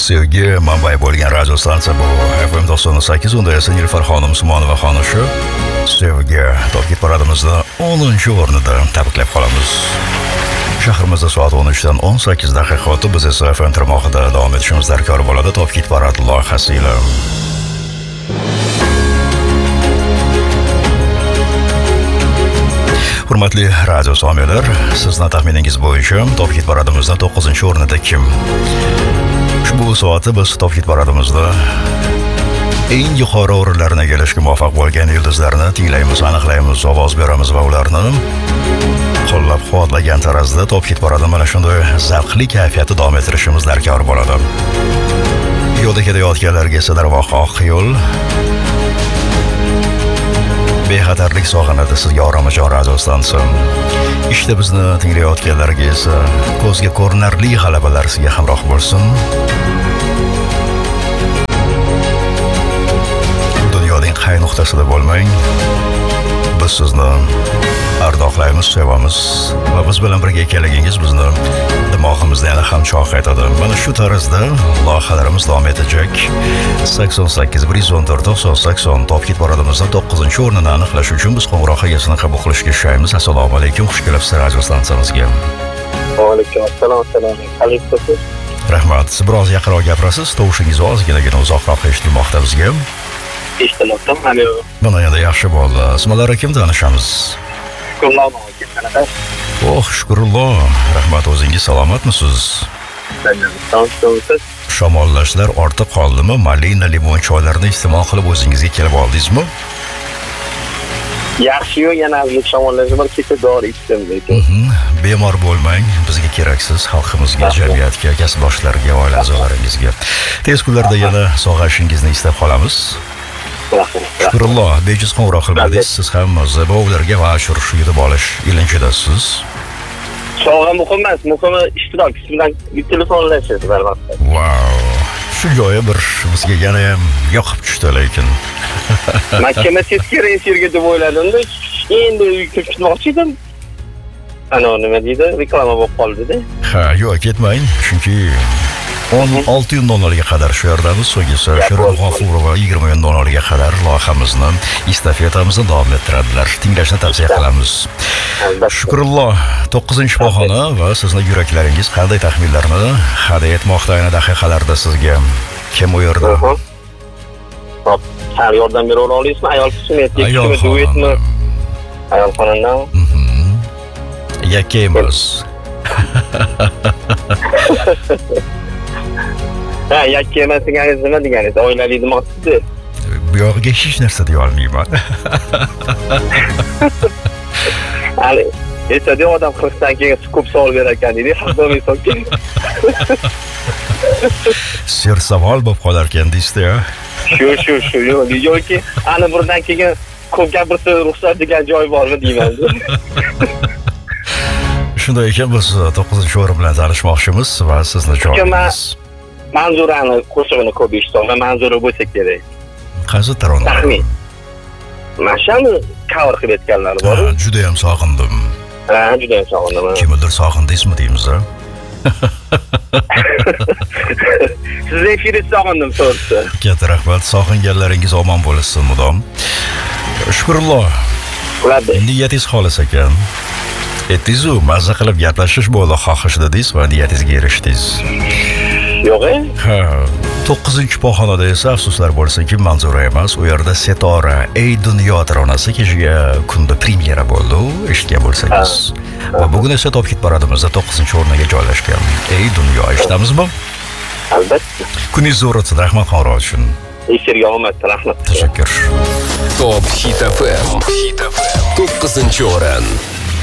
Sevgi manbai bo'lgan radio stansiya bu FM 98 unda esa Nilufar xonim Usmonova xonishi Sevgi top hit paradimizda 10-o'rnida tabriklab qolamiz. Shahrimizda soat 13dan 18 daqiqa o'tib, biz esa FM tarmog'ida davom etishimiz darkor bo'ladi top hit parad loyihasi ila. Hurmatli radio somiylar, sizning taxminingiz bo'yicha top hit paradimizda 9-o'rnida kim? Ushbu soatda biz top hit paradimizda eng yuqori o'rinlarga kelishga muvaffaq bo'lgan yulduzlarni tinglaymiz, aniqlaymiz, ovoz beramiz va ularni qo'llab-quvvatlagan tarzda top hit paradi mana shunday zavqli kayfiyatni davom ettirishimiz darkor bo'ladi. Yo'lda ketayotganlarga esa darvoqe oq yo'l, bexatarlik sog'inadi sizga Oramajon radio stansiya. Ishda bizni tinglayotganlarga esa ko'zga ko'rinarli g'alabalar sizga hamroh bo'lsin. Dunyoning qay nuqtasida bo'lmang, biz sizni ardoqlaymiz, sevamiz va biz bilan birga ekanligingiz bizni dimog'imizda yana ham choq etadi. Mana shu tarzda loyihalarimiz davom etajak. 88 114 90 top hit paradimizda 9-o'rnini aniqlash uchun biz qo'ng'iroq egasini qabul qilishga shaymiz. Assalomu alaykum, xush kelibsiz radio stansiyamizga. Va alaykum assalom, alaykum. Rahmat. Siz biroz yaqinroq gapirasiz, tovushingiz ozgina uzoqroq eshitilmoqda bizga. Eshitmoqda, alo. Mana endi yaxshi bo'ldi. Ismlari kim, tanishamiz? Oh, shukrulloh. Rahmat, o'zingiz salomatmisiz? Shamollashlar ortib qoldimi? Malina, limon choylarini iste'mol qilib o'zingizga kelib oldingizmi? Yaxshi-yu, yana shamollashlar bir kecha dori ichdim lekin. Bemor bo'lmang, bizga keraksiz, xalqimizga, jamiyatga, kasbdoshlarga, oila a'zolaringizga. Tez kunlarda yana sog'ayishingizni istab qolamiz. Shukrulloh, bejiz qo'ng'iroq qilmadingiz. Siz ham zabovlarga va shu yutib olish ilinjidasiz. Sovg'a muhim emas, muhimi ishtirok bilan telefonlashish albatta. Wow. Shu joyi bir bizga yana ham yoqib tushdi lekin. Mahkama tezkari efirga deb o'yladim-da, endi uyga ketmoqchi edim. Ana nima deydi, reklama bo'lib qoldi-da. Ha, yo'q, ketmang, chunki 16:00 ga qadar shu yerdamiz. So'nggisi Shirin G'ofurova 20:00 ga qadar loyihamizni, estafetamizni davom ettiradilar. Tinglashni tavsiya qilamiz. Shukrulloh, 9-pog'ona va sizning yuraklaringiz qanday taxminlarni hadya etmoqda ayni daqiqalarda sizga? Kim u yerda? Hop, har yordam bera olasizmi? Ayol kishimi, erkak kishimi, duetmi? Ayol xonandan. Yakkaymiz. Ha, yakka emas deganingiz nima deganingiz? Oilali demoqchisiz? Bu yog'iga hech narsa deya olmayman. Hali esa odam 40 dan keyin ko'p savol berar ekan deydi, haqqoniy so'kin. Ser savol bo'lib qolar ekan deysiz-da. Shu, yo'qki, ana burdan keyin ko'p gapirsa ruxsat degan joy bormi deyman. Shunday ekan, biz 9-o'rin bilan tanishmoqchimiz va sizni joyingiz. Manzurani qo'shig'ini ko'p eshitaman, Manzura bo'lsa kerak. Qaysi tarona? Taxmin. Mashani cover qilib aytganlar bor. Juda ham sog'indim. Ha, juda ham sog'indim. Kimdir sog'indingizmi deymiz, ha? Siz efiringizni sog'indim to'g'risi. Katta rahmat, sog'inganlaringiz omon bo'lsin mudom. Shukrulloh. Niyatingiz xolis ekan. Aytdingiz-ku, mazza qilib gaplashish bo'ldi, xohish dedingiz va niyatingizga erishdingiz. Yo'q-e? Ha, 9-pog'onada esa afsuslar bo'lsinki, Manzura emas, u yerda Setora, Ey dunyo taronasi kechga kunda premyera bo'ldi, eshitgan bo'lsangiz. Va bugun esa top hit paradimizda 9-o'rniga joylashgan. Ey dunyo, eshitdingizmi? Albatta. Kuningiz zo'r o'tsin, rahmat qo'ng'iroq uchun. Efirga omad, rahmat. Tashakkur. Top Hit FM 9-o'rin.